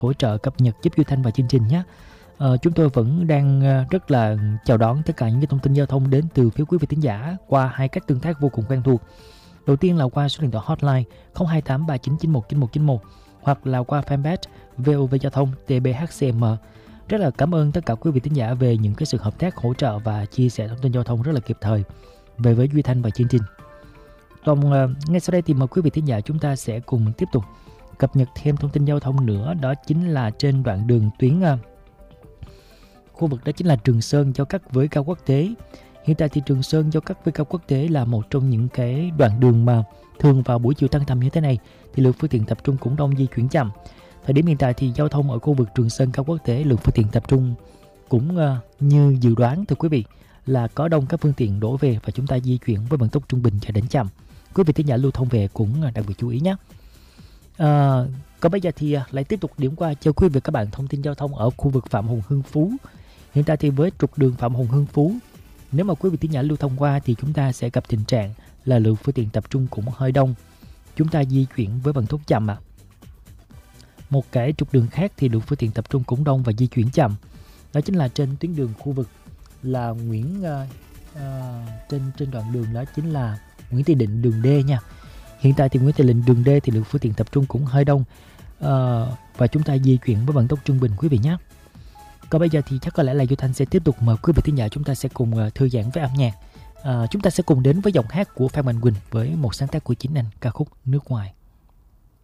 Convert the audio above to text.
hỗ trợ cập nhật giúp Duy Thanh và chương trình nhé. Chúng tôi vẫn đang rất là chào đón tất cả những cái thông tin giao thông đến từ phía quý vị thính giả qua hai cách tương tác vô cùng quen thuộc. Đầu tiên là qua số điện thoại hotline 02839919191 hoặc là qua fanpage VOV Giao thông TBHCM. Rất là cảm ơn tất cả quý vị thính giả về những cái sự hợp tác, hỗ trợ và chia sẻ thông tin giao thông rất là kịp thời về với Duy Thanh và chương trình. Còn ngay sau đây thì mời quý vị thính giả chúng ta sẽ cùng tiếp tục cập nhật thêm thông tin giao thông nữa, đó chính là trên đoạn đường tuyến khu vực đó chính là Trường Sơn giao cắt với cao quốc tế. Hiện tại thì Trường Sơn giao cắt với cao quốc tế là một trong những cái đoạn đường mà thường vào buổi chiều tăng tầm như thế này thì lượng phương tiện tập trung cũng đông, di chuyển chậm. Thời điểm hiện tại thì giao thông ở khu vực Trường Sơn cao quốc tế lượng phương tiện tập trung cũng như dự đoán thưa quý vị là có đông các phương tiện đổ về và chúng ta di chuyển với vận tốc trung bình cho đến chậm. Quý vị thính giả lưu thông về cũng đặc biệt chú ý nhé. Còn bây giờ thì lại tiếp tục điểm qua cho quý vị các bạn thông tin giao thông ở khu vực Phạm Hùng Hưng Phú. Hiện tại thì với trục đường Phạm Hùng Hưng Phú, nếu mà quý vị thính giả lưu thông qua thì chúng ta sẽ gặp tình trạng là lượng phương tiện tập trung cũng hơi đông. Chúng ta di chuyển với vận tốc chậm ạ. Một cái trục đường khác thì lượng phương tiện tập trung cũng đông và di chuyển chậm. Đó chính là trên tuyến đường khu vực là trên đoạn đường đó chính là Nguyễn Thị Định đường D nha. Hiện tại thì Nguyễn Thị Định đường D thì lượng phương tiện tập trung cũng hơi đông và chúng ta di chuyển với vận tốc trung bình quý vị nhé. Còn bây giờ thì chắc có lẽ là Duy Thanh sẽ tiếp tục mời quý vị thính giả chúng ta sẽ cùng thư giãn với âm nhạc. Chúng ta sẽ cùng đến với giọng hát của Phan Mạnh Quỳnh với một sáng tác của chính anh, ca khúc Nước Ngoài.